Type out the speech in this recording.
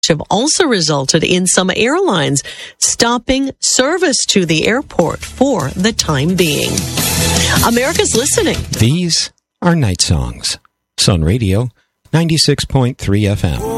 have also resulted in some airlines stopping service to the airport for the time being. America's listening. These are Night Songs. Sun Radio, 96.3 FM.